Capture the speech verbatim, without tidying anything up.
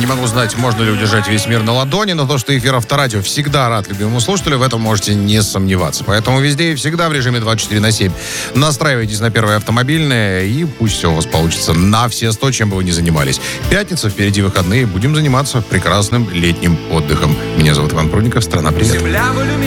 могу знать, можно ли удержать весь мир на ладони, но то, что эфир Авторадио всегда рад любимому слушателю, в этом можете не сомневаться. Поэтому везде и всегда в режиме двадцать четыре на семь. Настраивайтесь на первое автомобильное, и пусть все у вас получится на все сто, чем бы вы ни занимались. Пятница, впереди выходные, будем заниматься прекрасным летним отдыхом. Меня зовут Иван Прудников, страна привет.